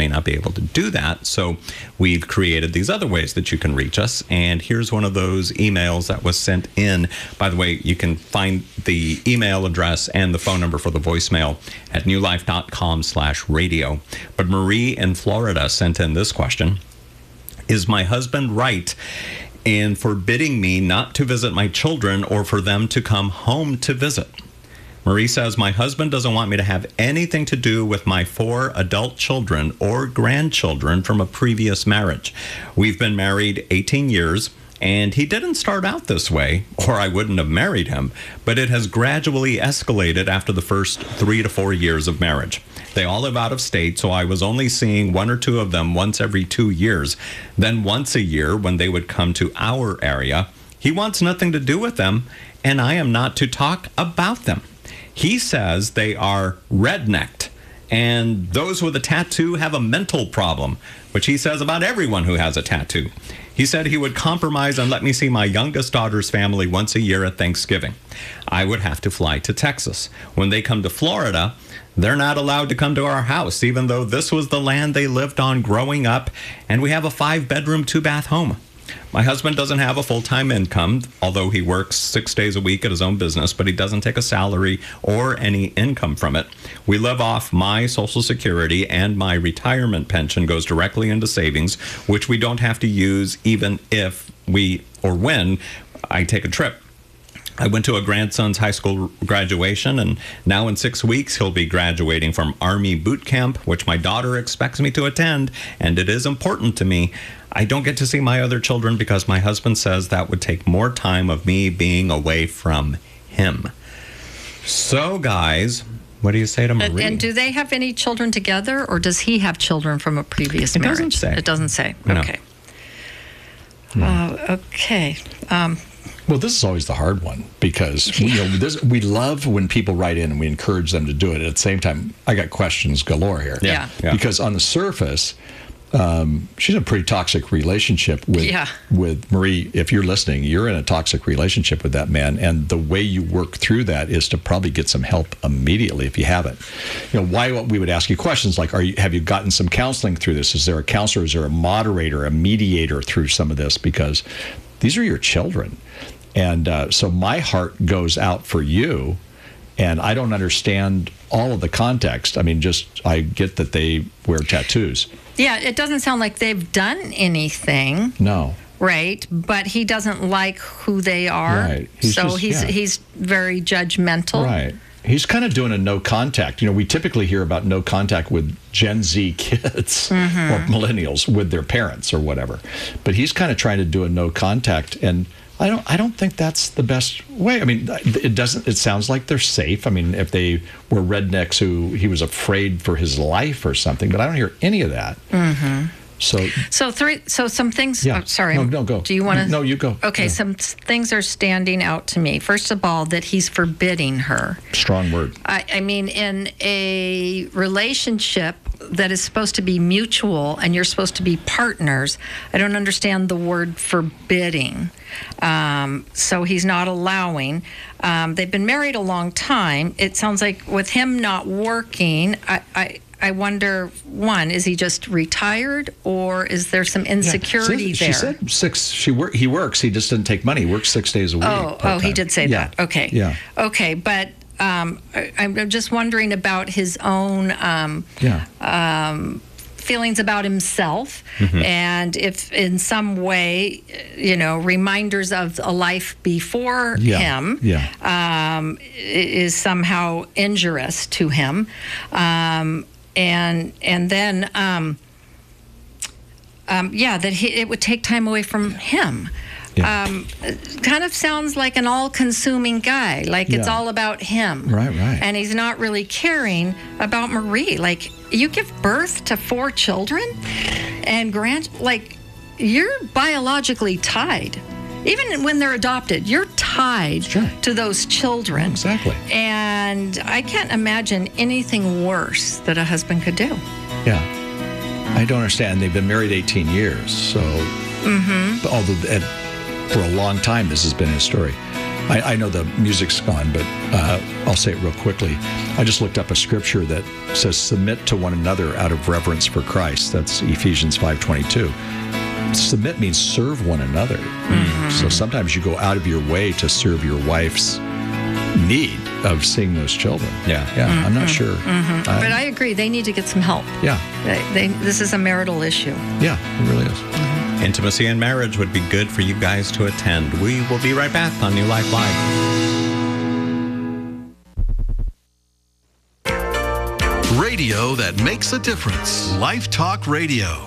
not be able to do that. So we've created these other ways that you can reach us. And here's one of those emails that was sent in. By the way, you can find the email address and the phone number for the voicemail at newlife.com/radio. But Marie in Florida sent in this question. Is my husband right in forbidding me not to visit my children or for them to come home to visit? Marie says, my husband doesn't want me to have anything to do with my 4 adult children or grandchildren from a previous marriage. We've been married 18 years, and he didn't start out this way, or I wouldn't have married him, but it has gradually escalated after the first 3 to 4 years of marriage. They all live out of state, so I was only seeing 1 or 2 of them once every 2 years, then once a year when they would come to our area. He wants nothing to do with them, and I am not to talk about them. He says they are rednecked, and those with a tattoo have a mental problem, which he says about everyone who has a tattoo. He said he would compromise and let me see my youngest daughter's family once a year at Thanksgiving. I would have to fly to Texas. When they come to Florida, they're not allowed to come to our house, even though this was the land they lived on growing up, and we have a 5-bedroom, 2-bath home. My husband doesn't have a full-time income, although he works 6 days a week at his own business, but he doesn't take a salary or any income from it. We live off my Social Security, and my retirement pension goes directly into savings, which we don't have to use even if we or when I take a trip. I went to a grandson's high school graduation, and now in 6 weeks, he'll be graduating from Army boot camp, which my daughter expects me to attend, and it is important to me. I don't get to see my other children because my husband says that would take more time of me being away from him. So, guys, what do you say to Marie? And do they have any children together, or does he have children from a previous marriage? It doesn't say. It doesn't say. No. Okay. Okay. Well, this is always the hard one because we love when people write in and we encourage them to do it. At the same time, I got questions galore here. Yeah. Because on the surface, she's in a pretty toxic relationship with Marie. If you're listening, you're in a toxic relationship with that man, and the way you work through that is to probably get some help immediately if you haven't. Why we would ask you questions like, have you gotten some counseling through this? Is there a counselor? Is there a moderator, a mediator through some of this? Because these are your children. And so my heart goes out for you, and I don't understand all of the context. I mean, I get that they wear tattoos. Yeah, it doesn't sound like they've done anything. No. Right, but he doesn't like who they are. Right. He's very judgmental. Right. He's kind of doing a no contact. We typically hear about no contact with Gen Z kids or millennials with their parents or whatever. But he's kind of trying to do a no contact, and I don't think that's the best way. I mean, it sounds like they're safe. I mean, if they were rednecks who he was afraid for his life or something, but I don't hear any of that. Mm-hmm. So some things. Yeah. Oh, sorry. No, go. Do you want to? No, you go. Okay. Yeah. Some things are standing out to me. First of all, that he's forbidding her. Strong word. I mean, in a relationship that is supposed to be mutual and you're supposed to be partners, I don't understand the word forbidding. So he's not allowing. They've been married a long time. It sounds like with him not working, I wonder, one, is he just retired, or is there some insecurity there? She said he works. He just doesn't take money. He works 6 days a week. Oh, he did say that. Okay. Yeah. Okay, but I'm just wondering about his own feelings about himself, and if in some way, reminders of a life before him is somehow injurious to him. And then, that it would take time away from him. Yeah. Kind of sounds like an all-consuming guy, like it's all about him. Right. And he's not really caring about Marie. Like, you give birth to 4 children, and you're biologically tied. Even when they're adopted, you're tied to those children. Exactly. And I can't imagine anything worse that a husband could do. Yeah. I don't understand. They've been married 18 years. So, although for a long time, this has been his story. I know the music's gone, but I'll say it real quickly. I just looked up a scripture that says, submit to one another out of reverence for Christ. That's Ephesians 5:22. Submit means serve one another. Mm-hmm. So sometimes you go out of your way to serve your wife's need of seeing those children. Yeah. Mm-hmm. I'm not sure. Mm-hmm. But I agree. They need to get some help. Yeah. This is a marital issue. Yeah, it really is. Mm-hmm. Intimacy in marriage would be good for you guys to attend. We will be right back on New Life Live. Radio that makes a difference. Life Talk Radio.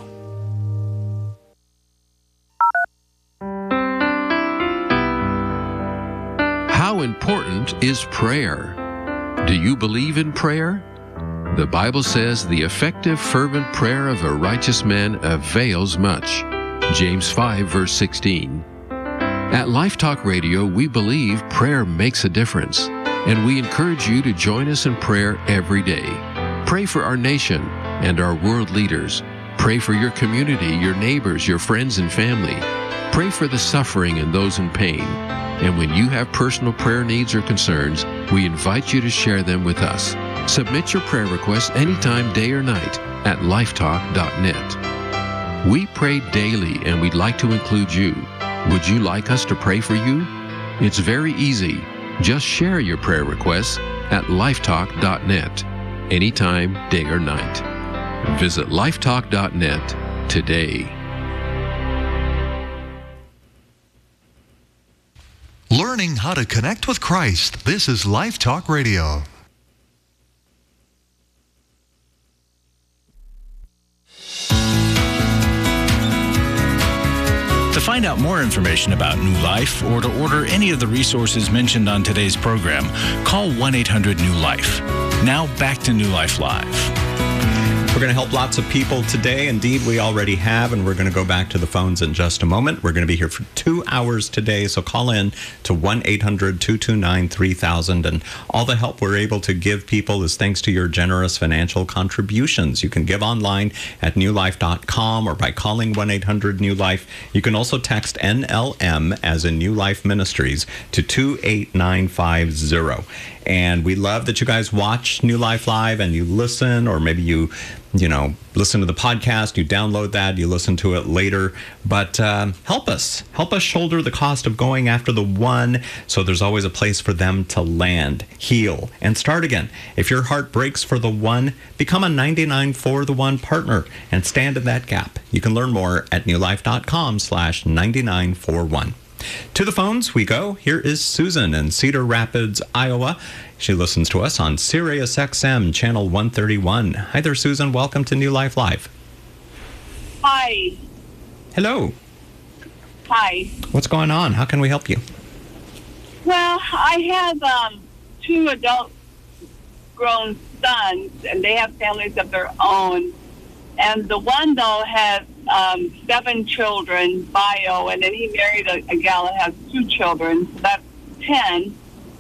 How important is prayer? Do you believe in prayer? The Bible says the effective, fervent prayer of a righteous man avails much. James 5, verse 16. At Life Talk Radio, we believe prayer makes a difference, and we encourage you to join us in prayer every day. Pray for our nation and our world leaders. Pray for your community, your neighbors, your friends and family. Pray for the suffering and those in pain. And when you have personal prayer needs or concerns, we invite you to share them with us. Submit your prayer requests anytime, day or night, at lifetalk.net. We pray daily, and we'd like to include you. Would you like us to pray for you? It's very easy. Just share your prayer requests at lifetalk.net, anytime, day or night. Visit lifetalk.net today. Learning how to connect with Christ. This is Life Talk Radio. To find out more information about New Life or to order any of the resources mentioned on today's program, call 1-800-NEW-LIFE. Now back to New Life Live. We're going to help lots of people today. Indeed, we already have, and we're going to go back to the phones in just a moment. We're going to be here for 2 hours today, so call in to 1-800-229-3000. And all the help we're able to give people is thanks to your generous financial contributions. You can give online at newlife.com or by calling 1-800-NEW-LIFE. You can also text NLM, as in New Life Ministries, to 28950. And we love that you guys watch New Life Live and you listen, or maybe you listen to the podcast, you download that, you listen to it later. But help us shoulder the cost of going after the one, so there's always a place for them to land, heal, and start again. If your heart breaks for the one, become a 99 for the one partner and stand in that gap. You can learn more at newlife.com/9941. To the phones we go. Here is Susan in Cedar Rapids, Iowa. She listens to us on Sirius XM, channel 131. Hi there, Susan. Welcome to New Life Live. Hi. Hello. Hi. What's going on? How can we help you? Well, I have 2 adult grown sons, and they have families of their own. And the one, though, has 7 children, bio, and then he married a gal that has 2 children. So that's 10.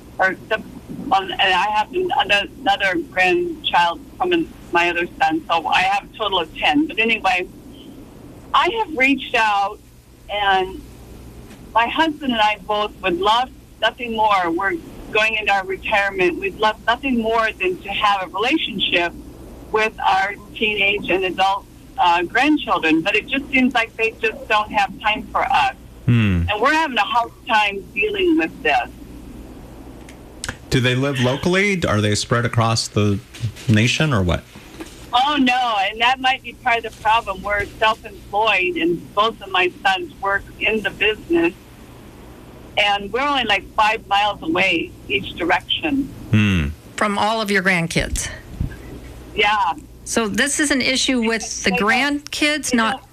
And I have another grandchild from my other son, so I have a total of 10. But anyway, I have reached out, and my husband and I both would love nothing more. We're going into our retirement. We'd love nothing more than to have a relationship with our teenage and adult grandchildren, but it just seems like they just don't have time for us. And we're having a hard time dealing with this. Do they live locally? Are they spread across the nation or what? Oh, no, and that might be part of the problem. We're self-employed, and both of my sons work in the business, and we're only like 5 miles away each direction. From all of your grandkids? Yeah. So this is an issue with the grandkids, not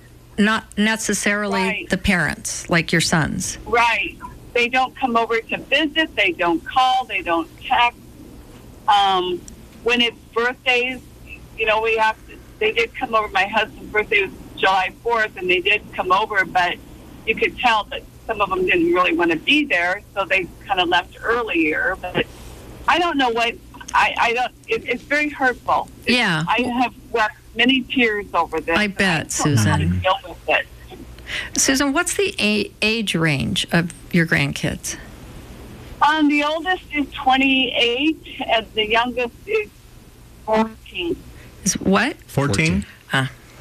necessarily the parents, like your sons. Right. They don't come over to visit. They don't call. They don't text. When it's birthdays, they did come over. My husband's birthday was July 4th, and they did come over, but you could tell that some of them didn't really want to be there, so they kind of left earlier. But I don't know what... it's very hurtful. Yeah. I have wept many tears over this. I bet, Susan. I don't know how to deal with it. Susan, what's the age range of your grandkids? The oldest is 28, and the youngest is 14. Is what? 14?